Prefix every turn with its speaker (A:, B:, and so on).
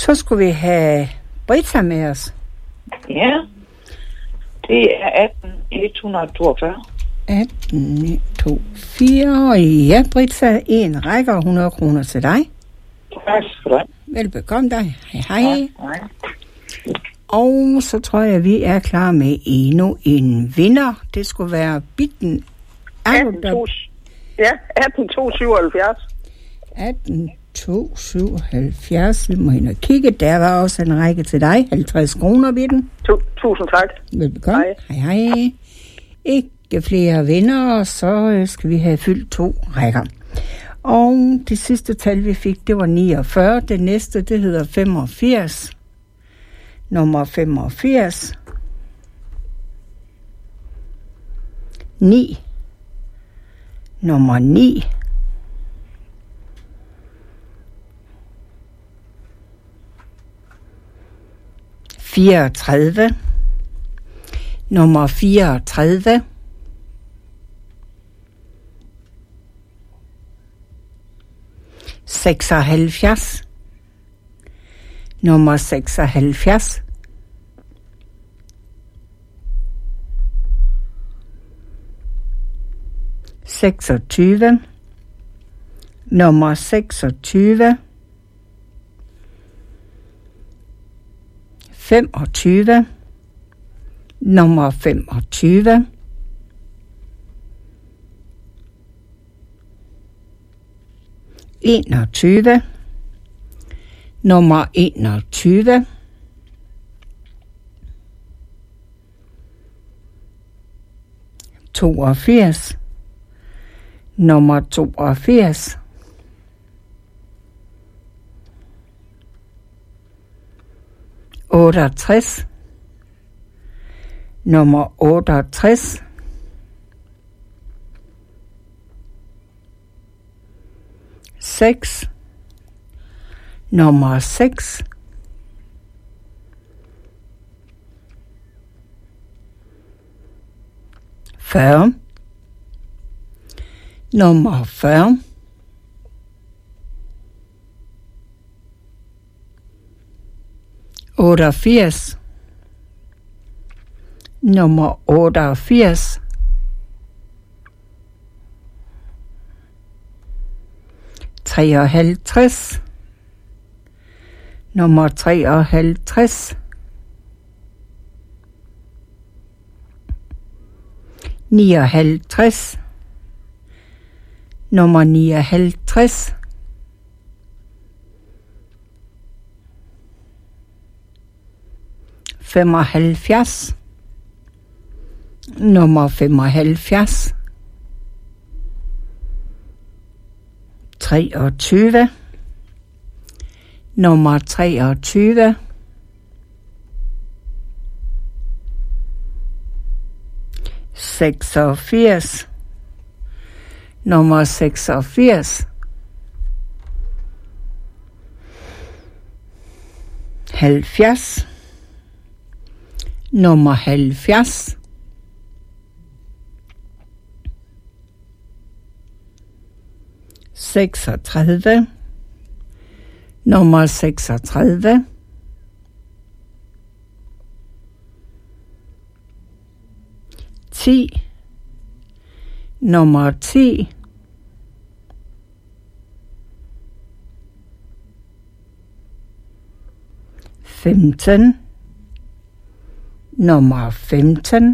A: Så skulle vi have Britta med os.
B: Ja, det er 18142.
A: 18124. Ja, Britta, en rækker 100 kroner til dig.
B: Tak skal du have.
A: Velbekomme dig. Hej.
B: Hej.
A: Og så tror jeg, vi er klar med endnu en vinder. Det skulle være Bitten.
B: 18277.
A: 18277. Vi må ind og kigge. Der var også en række til dig. 50 kroner, Bitten.
B: Tusind tak.
A: Velbekomme. Hej. Ikke flere vinder, så skal vi have fyldt 2 rækker. Og det sidste tal, vi fik, det var 49. Det næste, det hedder 85. Nummer 85. 9. Nummer 9. 34. Nummer 34. 76. Nummer 76. 26. Nummer 26. 25. Nummer 25. 21. Nummer 21. 82. Nummer 82. 68. Nummer 68. 6. Nummer 6. 40. Nummer 40. 88. Nummer 88. 53. Nummer 53. 59. Nummer 59. 75. Nummer 75. 23. Nummer 23. 86. Nummer 86. 70. Nummer 70. 36. Nummer 36. 10. Nummer 10. 15. Nummer 15.